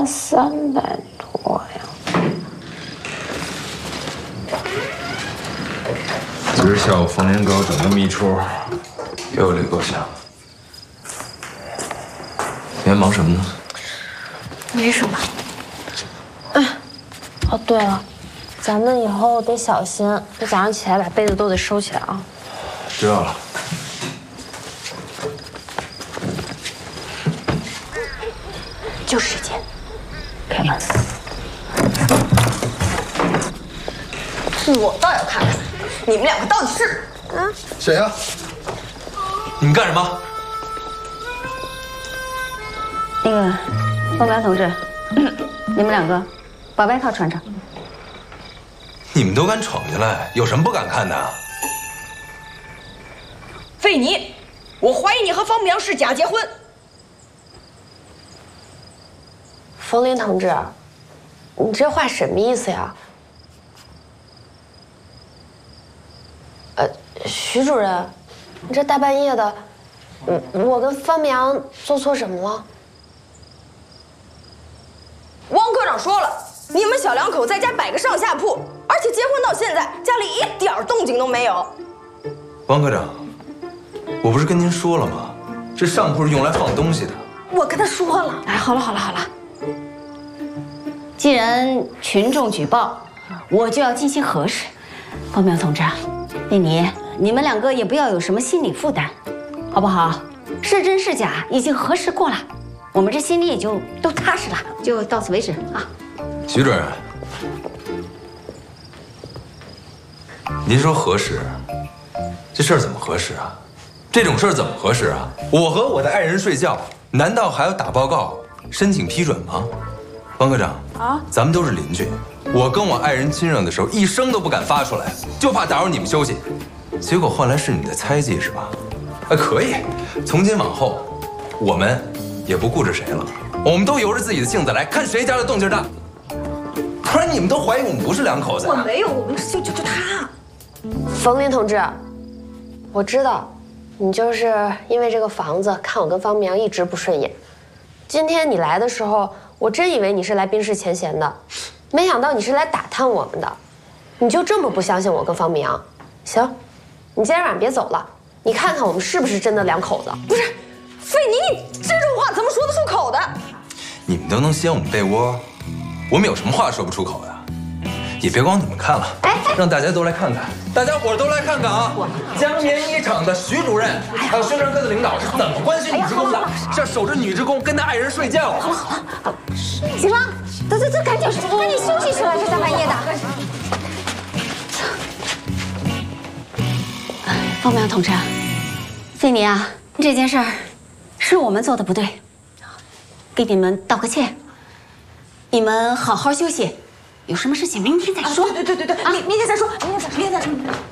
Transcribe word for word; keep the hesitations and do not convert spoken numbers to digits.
三百多呀。 今儿下午冯林给我整的秘书，又得给我下。你还忙什么呢？ 没什么。哎，哦对了，咱们以后得小心，你早上起来把被子都得收起来啊。 知道了。 就时间，开门。 我倒要看看你们两个到底是……啊， 谁呀？ 你们干什么？ 那个，方苗同志，你们两个把外套穿上。 你们都敢闯进来，有什么不敢看的？ 费尼，我怀疑你和方明是假结婚。 冯林同志，你这话什么意思呀？呃，徐主任，你这大半夜的，嗯，我跟方明阳做错什么了？ 汪科长说了，你们小两口在家摆个上下铺，而且结婚到现在，家里一点动静都没有。 汪科长，我不是跟您说了吗？这上铺是用来放东西的。 我跟他说了。 哎，好了好了好了。 既然群众举报，我就要进行核实。方苗同志啊，丽妮，你们两个也不要有什么心理负担，好不好？是真是假已经核实过了，我们这心里也就都踏实了。就到此为止啊。 徐主任，您说核实，这事儿怎么核实啊？这种事儿怎么核实啊？我和我的爱人睡觉，难道还要打报告申请批准吗？ 汪科长啊，咱们都是邻居。我跟我爱人亲热的时候，一声都不敢发出来，就怕打扰你们休息。结果换来是你的猜忌，是吧？啊，可以。从今往后，我们也不顾着谁了，我们都由着自己的性子来看谁家的动静大。不然你们都怀疑我们不是两口子。 我没有，我们就就就他。 冯林同志，我知道，你就是因为这个房子看我跟方明阳一直不顺眼。今天你来的时候。 我真以为你是来冰释前嫌的，没想到你是来打探我们的。你就这么不相信我跟方明阳？行，你今天晚上别走了，你看看我们是不是真的两口子？ 不是，费尼，你这种话怎么说得出口的？ 你们都能掀我们被窝，我们有什么话说不出口的？也别光你们看了，哎，让大家都来看看，大家伙都来看看啊！江棉衣厂的徐主任，还有宣传科的领导是怎么关心女职工的？这守着女职工跟她爱人睡觉。好了好了， 行了，走走走，赶紧赶紧休息去了，这大半夜的。方苗同志，费尼啊，这件事儿是我们做的不对，给你们道个歉。你们好好休息。 有什么事情明天再说。 对对对对对，明明天再说，明天再说，明天再说。